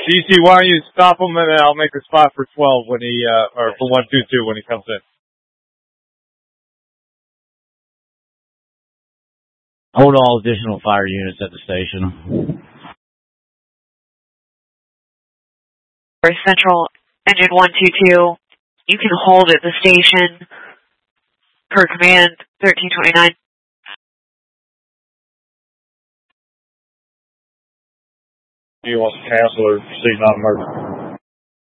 DC, why don't you stop him and I'll make a spot for 12 when he, or for 122 when he comes in. Hold all additional fire units at the station. Central, engine 122, you can hold at the station per command 1329. Do you want to cancel or proceed non-emergency?